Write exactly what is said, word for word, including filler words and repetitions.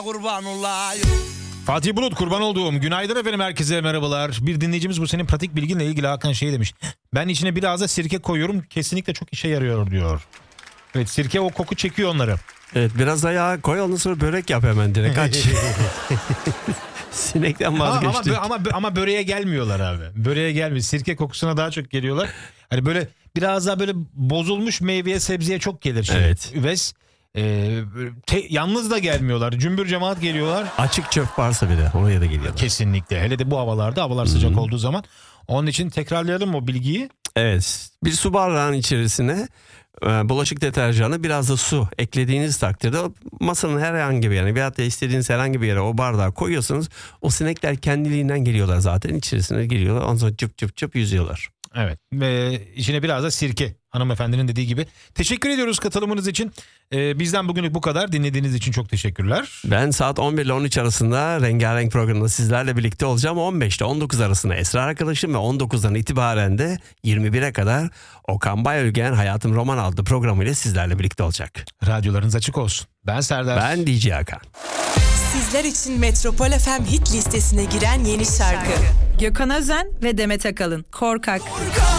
Kurban olayım. Fatih Bulut, kurban olduğum. Günaydın efendim, herkese merhabalar. Bir dinleyicimiz bu senin pratik bilginle ilgili Hakan şey demiş. Ben içine biraz da sirke koyuyorum, kesinlikle çok işe yarıyor diyor. Evet, sirke o koku çekiyor onları. Evet, biraz da yağ koy, ondan sonra börek yap hemen direkt, kaç. Sinekten vazgeçtik. Ama, ama, ama, ama böreğe gelmiyorlar abi. Böreğe gelmiyor. Sirke kokusuna daha çok geliyorlar. Hani böyle biraz daha böyle bozulmuş meyveye sebzeye çok gelir. Şey. Evet. Üves. Ee, te, yalnız da gelmiyorlar. Cümbür cemaat geliyorlar. Açık çöp varsa bir de oraya da geliyorlar. Kesinlikle. Hele de bu havalarda, havalar sıcak Hı-hı. olduğu zaman. Onun için tekrarlayalım o bilgiyi. Evet. Bir su bardağının içerisine e, bulaşık deterjanı, biraz da su eklediğiniz takdirde masanın herhangi bir yerine veyahut da istediğiniz herhangi bir yere o bardağı koyuyorsunuz. O sinekler kendiliğinden geliyorlar zaten. İçerisine giriyorlar. Ondan sonra cıp cıp cıp yüzüyorlar. Evet. Ve içine biraz da sirke, hanımefendinin dediği gibi. Teşekkür ediyoruz katılımınız için. Ee, bizden bugünlük bu kadar. Dinlediğiniz için çok teşekkürler. Ben saat on bir ile on üç arasında Rengarenk programında sizlerle birlikte olacağım. on beş ile on dokuz arasında Esra arkadaşım ve on dokuzdan itibaren de yirmi bire kadar Okan Bayülgen Hayatım Roman adlı programıyla sizlerle birlikte olacak. Radyolarınız açık olsun. Ben Serdar. Ben D J Hakan. Sizler için Metropol F M hit listesine giren yeni şarkı. Gökhan Özen ve Demet Akalın, Korkak. Korkak.